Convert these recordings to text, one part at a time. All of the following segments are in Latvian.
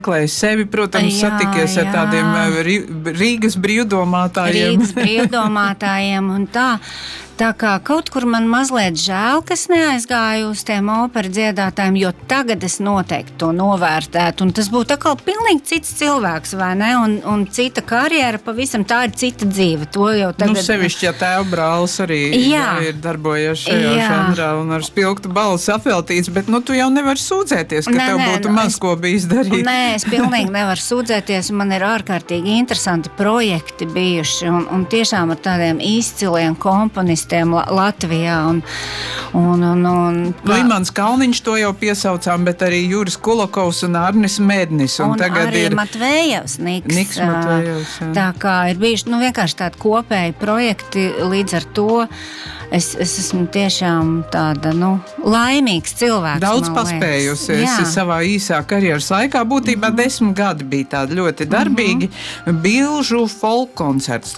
meklēji sevi, protams, satikies ar tādiem Rīgas brīvdomātājiem un tā. Tā kā kaut kur man mazliet žēl, ka es neaizgāju uz tiem operu dziedātājiem, jo tagad es noteikti to novērtētu. Un tas būtu atkal pilnīgi cits cilvēks, vai ne? Un cita karjera, pavisam tā ir cita dzīve. To jau tagad... sevišķi, ja tēva brālis arī ir darbojies šajā žanrā un ar spilgtu balsi apveltīts, bet tu jau nevari sūdzēties, ka tev būtu maz ko bijis darīt. Nē, es pilnīgi nevaru sūdzēties. Man ir ārkārtīgi interesanti projekti bijuši un tiešām ar tādiem izciliem komponistiem Latvijā Imants Kalniņš to jau piesaucām, bet arī Juris Kulakovs un Arnis Mednis. Un tagad arī ir Matvējevs Niks. Matvējevs, tā kā ir bijuši vienkārši tādi kopēji projekti, līdz ar to es esmu tiešām tāda, laimīgs cilvēks. Daudz paspējusi esi savā īsā karjeras laikā. Būtībā 10 gadi bija tādi ļoti darbīgi. Bilžu folk koncerts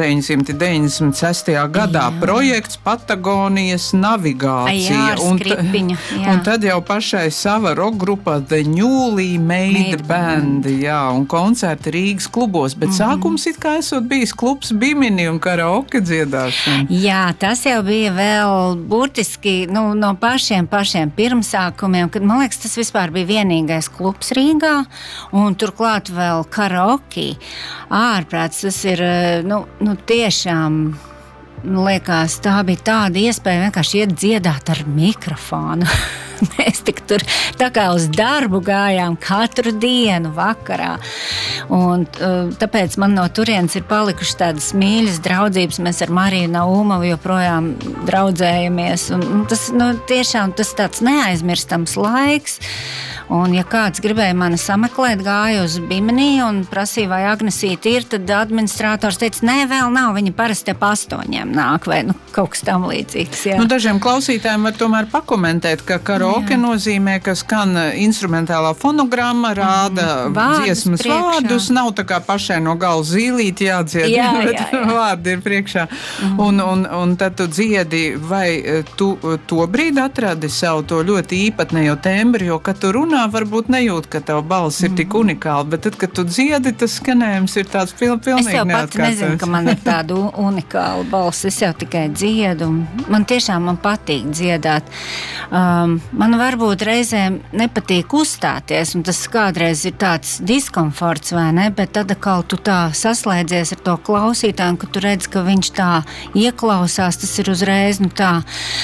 1996. gadā. Projekts Patagonijas navigācija. Un tad jau pašai sava rock grupa The Newly Made Band. Jā, un koncerti Rīgas klubos. Bet sākums it kā esot bijis klubs Bimini un karaoke dziedāšana. Jā, tas jau bija vēl burtiski no pašiem pirmsākumiem, kad, man liekas, tas vispār bija vienīgais klubs Rīgā, un turklāt vēl karaoke. Ārprāts, tas ir, tiešām, liekas, tā bija tāda iespēja vienkārši iet dziedāt ar mikrofonu. Mēs tik tur tā kā uz darbu gājām katru dienu vakarā. Un tāpēc man no turienes ir palikušas tādas mīļas draudzības. Mēs ar Mariju Naumovu joprojām draudzējamies. Un tas, tiešām tas tāds neaizmirstams laiks. Un ja kāds gribēja mani sameklēt, gāja uz Bimini un prasīja, vai Agnesīte ir, tad administrators teica, nē, vēl nav, viņa parasti ap 8 nāk, vai kaut kas tam līdzīgs. Jā. Dažiem klausītājiem var tomēr pakomentēt, ka karaoke nozīmē, ka skan instrumentālā fonogramma, rāda dziesmas vārdus, nav tā kā pašai no gala zīlīti jādzied, bet vārdi ir priekšā. Un tad tu dziedi, vai tu to brīdi atradi savu to ļoti īpatnējo tembri, jo, kad tu runā, varbūt nejūt, ka tava balss ir tik unikāla, bet tad, kad tu dziedi, tas skanējums ir tāds pilnīgi neatkārtojams. Es jau pati nezinu, ka man ir tāda unikāla balss, es jau tikai dziedu. Man tiešām patīk dziedāt. Man varbūt reizēm nepatīk uzstāties, un tas kādreiz ir tāds diskomforts, vai ne, bet tad atkal tu tā saslēdzies ar to klausītāju, ka tu redz, ka viņš tā ieklausās, tas ir uzreiz, tā.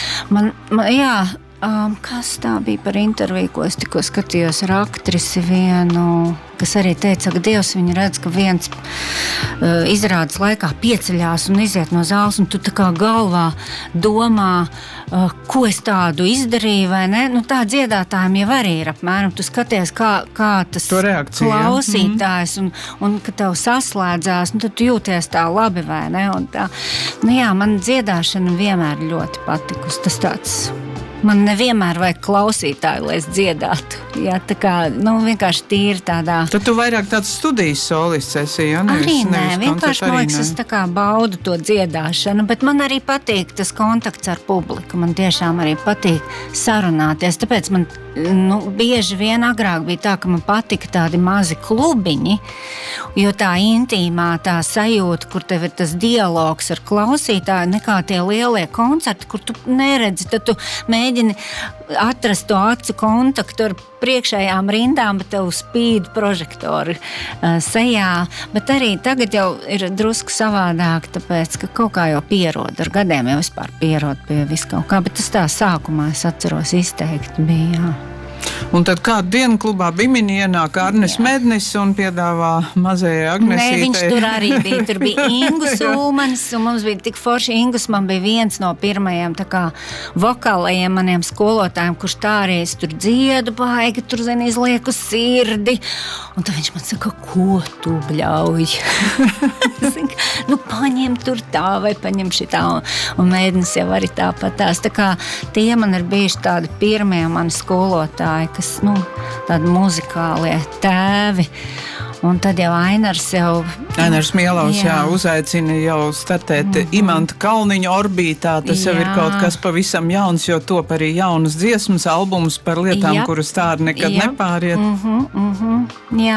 Kas tā bija par interviju, ko es tikko skatījos ar aktrisi vienu, kas arī teica, ka Dievs viņu redz, ka viens izrādes laikā pieceļās un iziet no zāles, un tu tā kā galvā domā, ko es tādu izdarīju, vai ne? Tā dziedātājiem jau arī ir apmēram. Tu skaties, kā tas klausītājs, un kad tev saslēdzās, tad tu jūties tā labi, vai ne? Un tā, man dziedāšana vienmēr ļoti patikusi. Tas tāds... Man nevienmēr vajag klausītāju, lai es dziedātu. Jā, tā kā, vienkārši tīri tādā... Tad tu vairāk tāds studijas solists esi, ja? Vienkārši, man liekas, es tā kā baudu to dziedāšanu, bet man arī patīk tas kontakts ar publiku. Man tiešām arī patīk sarunāties, tāpēc man, bieži vien agrāk bija tā, ka man patika tādi mazi klubiņi, jo tā intīmā tā sajūta, kur tev ir tas dialogs ar klausītāju, nekā tie lielie koncerti, kur tu neredzi, tad tu mēģini atrast to acu kontaktu ar priekšējām rindām, bet tev spīd prožektori sejā. Bet arī tagad jau ir drusku savādāk, tāpēc, ka kaut kā jau pierod. Ar gadiem jau vispār pierod pie viskaut kā, bet tas tā sākumā, es atceros, izteikti bija, jā. Un tad kādu dienu klubā Bimini ienāk Arnis Mednis un piedāvā mazajai Agnesītei. Nē, viņš tur arī bija. Tur bija Ingus Ulmanis, un mums bija tik forši. Ingus man bija viens no pirmajiem tā kā vokālajiem maniem skolotājiem, kurš tā arī es tur dziedu baigi, tur, izlieku sirdi. Un tad viņš man saka, ko tu bļauj? Paņem tur tā vai paņem šitā. Un Mednis jau arī tāpatās. Tā kā tie man ir bijuši tādi pirmie mani skolotāji, kas, tādi muzikālie tēvi. un tad jau Ainars Mielovs uzaicina jau startēt Imanta Kalniņa orbītā. Tas jau ir kaut kas pavisam jauns, jo top arī jaunas dziesmas, albums par lietām, kuras tā nekad nepāriet. Jā.